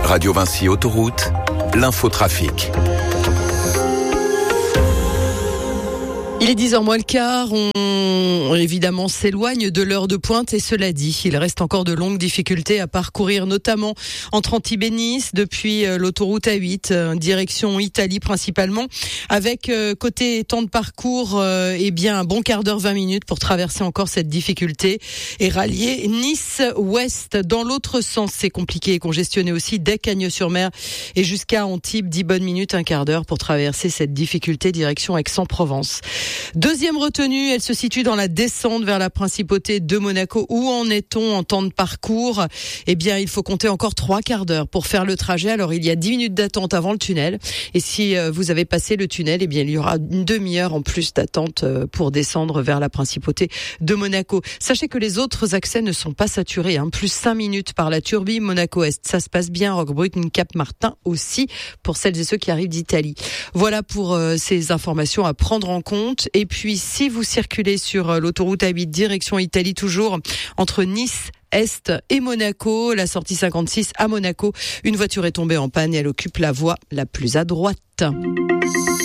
Radio Vinci Autoroute, l'infotrafic. Il est 10h moins le quart, on évidemment s'éloigne de l'heure de pointe et cela dit, il reste encore de longues difficultés à parcourir, notamment entre Antibes et Nice, depuis l'autoroute A8, direction Italie principalement, avec côté temps de parcours, un bon quart d'heure, 20 minutes pour traverser encore cette difficulté et rallier Nice-Ouest. Dans l'autre sens, c'est compliqué et congestionné aussi dès Cagnes-sur-Mer et jusqu'à Antibes, 10 bonnes minutes, un quart d'heure pour traverser cette difficulté direction Aix-en-Provence. Deuxième retenue, elle se situe dans la descente vers la principauté de Monaco. Où en est-on en temps de parcours ? Il faut compter encore 3 quarts d'heure pour faire le trajet. Alors, il y a 10 minutes d'attente avant le tunnel. Et si vous avez passé le tunnel, il y aura une demi-heure en plus d'attente pour descendre vers la principauté de Monaco. Sachez que les autres accès ne sont pas saturés. Plus 5 minutes par la Turbie, Monaco-Est. Ça se passe bien. Roquebrune, Cap-Martin aussi pour celles et ceux qui arrivent d'Italie. Voilà pour ces informations à prendre en compte. Et puis, si vous circulez sur l'autoroute A8 direction Italie, toujours entre Nice Est et Monaco, la sortie 56 à Monaco, une voiture est tombée en panne et elle occupe la voie la plus à droite.